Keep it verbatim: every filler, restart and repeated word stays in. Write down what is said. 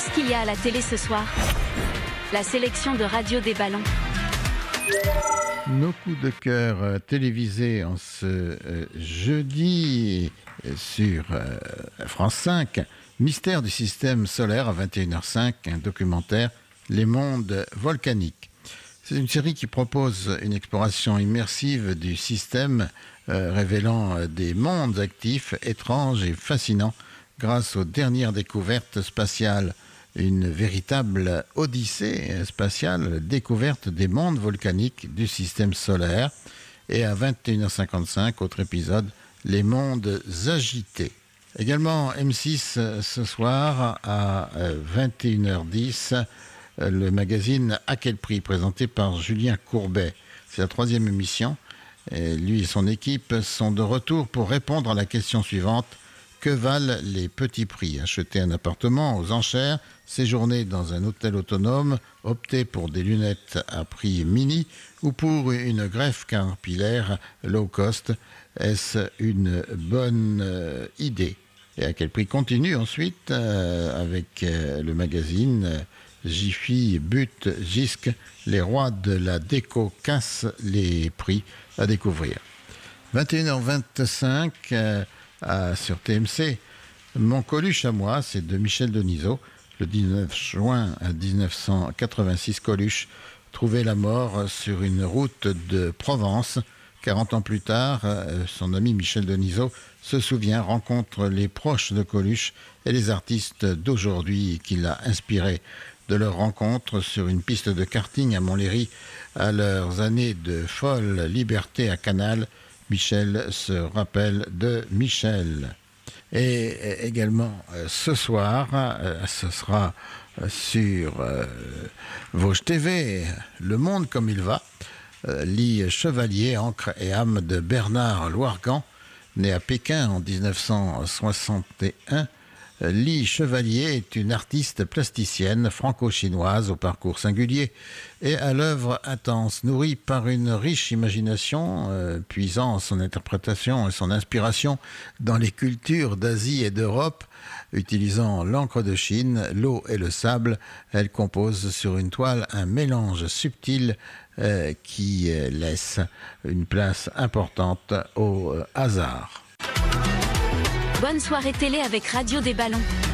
Qu'est-ce qu'il y a à la télé ce soir? La sélection de Radio des Ballons. Nos coups de cœur euh, télévisés en ce euh, jeudi euh, sur euh, France cinq. Mystère du système solaire à vingt et une heures cinq, un documentaire Les mondes volcaniques. C'est une série qui propose une exploration immersive du système euh, révélant euh, des mondes actifs, étranges et fascinants grâce aux dernières découvertes spatiales. Une véritable odyssée spatiale, découverte des mondes volcaniques du système solaire. Et à vingt et une heures cinquante-cinq, autre épisode, Les mondes agités. Également M six ce soir à vingt et une heures dix, le magazine À quel prix, présenté par Julien Courbet. C'est la troisième émission. Et lui et son équipe sont de retour pour répondre à la question suivante. Que valent les petits prix? Acheter un appartement aux enchères, séjourner dans un hôtel autonome, opter pour des lunettes à prix mini ou pour une greffe capillaire low cost. Est-ce une bonne euh, idée? Et à quel prix continue ensuite euh, avec euh, le magazine euh, Jiffy, But, Gisque, les rois de la déco cassent les prix à découvrir. vingt et une heures vingt-cinq euh, à, sur T M C, Mon Coluche à moi, c'est de Michel Denisot. Le dix-neuf juin dix-neuf cent quatre-vingt-six, Coluche trouvait la mort sur une route de Provence. quarante ans plus tard, son ami Michel Denisot se souvient, rencontre les proches de Coluche et les artistes d'aujourd'hui qui l'a inspiré. De leur rencontre sur une piste de karting à Montlhéry, à leurs années de folle liberté à Canal, Michel se rappelle de Michel. Et également ce soir, ce sera sur euh, Vosges T V, Le Monde comme il va, euh, lit Chevalier, encre et âme de Bernard Loirgan, né à Pékin en dix-neuf cent soixante et un. Lee Chevalier est une artiste plasticienne franco-chinoise au parcours singulier et à l'œuvre intense, nourrie par une riche imagination, euh, puisant son interprétation et son inspiration dans les cultures d'Asie et d'Europe. Utilisant l'encre de Chine, l'eau et le sable, elle compose sur une toile un mélange subtil euh, qui euh, laisse une place importante au euh, hasard. Bonne soirée télé avec Radio des Ballons.